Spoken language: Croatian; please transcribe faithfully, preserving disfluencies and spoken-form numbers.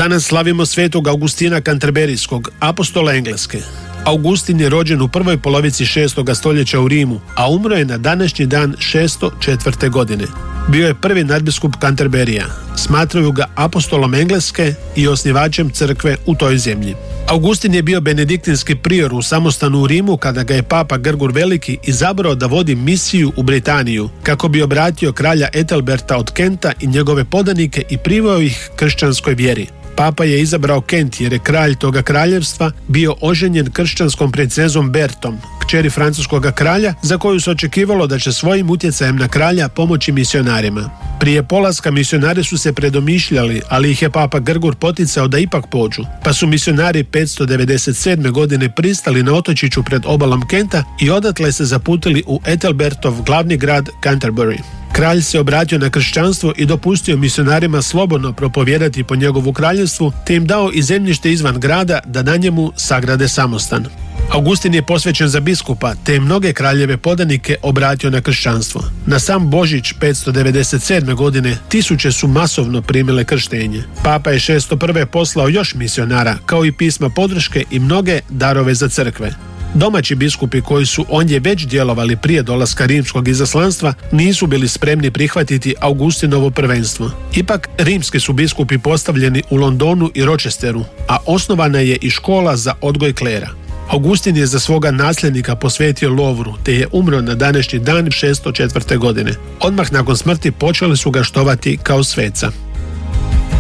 Danas slavimo svetog Augustina Kanterberijskog, apostola Engleske. Augustin je rođen u prvoj polovici šestog stoljeća u Rimu, a umro je na današnji dan šesto četvrte godine. Bio je prvi nadbiskup Kanterberija. Smatraju ga apostolom Engleske i osnivačem crkve u toj zemlji. Augustin je bio benediktinski prior u samostanu u Rimu kada ga je papa Grgur Veliki izabrao da vodi misiju u Britaniju kako bi obratio kralja Ethelberta od Kenta i njegove podanike i priveo ih kršćanskoj vjeri. Papa je izabrao Kent jer je kralj toga kraljevstva bio oženjen kršćanskom princezom Bertom, kćeri francuskoga kralja, za koju se očekivalo da će svojim utjecajem na kralja pomoći misionarima. Prije polaska misionari su se predomišljali, ali ih je papa Grgur poticao da ipak pođu, pa su misionari petsto devedeset sedme. godine pristali na otočiću pred obalom Kenta i odatle se zaputili u Ethelbertov glavni grad Canterbury. Kralj se obratio na kršćanstvo i dopustio misionarima slobodno propovijedati po njegovu kraljevstvu, te im dao i zemljište izvan grada da na njemu sagrade samostan. Augustin je posvećen za biskupa, te je mnoge kraljeve podanike obratio na kršćanstvo. Na sam Božić petsto devedeset sedme. godine tisuće su masovno primile krštenje. Papa je šesto prve. poslao još misionara, kao i pisma podrške i mnoge darove za crkve. Domaći biskupi koji su ondje već djelovali prije dolaska rimskog izaslanstva nisu bili spremni prihvatiti Augustinovo prvenstvo. Ipak rimski su biskupi postavljeni u Londonu i Rochesteru, a osnovana je i škola za odgoj klera. Augustin je za svoga nasljednika posvetio Lovru, te je umro na današnji dan šesto četvrte. godine. Odmah nakon smrti počeli su ga štovati kao sveca.